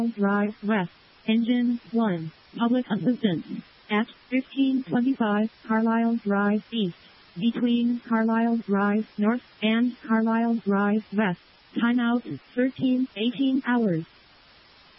Drive West. Engine 1. Public assistance. At 1525 Carlisle Drive East. Between Carlisle Drive North and Carlisle Drive West. Timeout 13:18 hours.